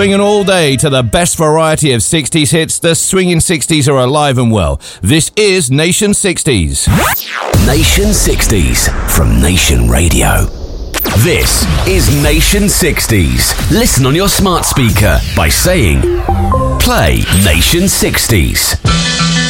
Swinging all day to the best variety of 60s hits. The swinging 60s are alive and well. This is Nation 60s. Nation 60s from Nation Radio. This is Nation 60s. Listen on your smart speaker by saying, play Nation 60s.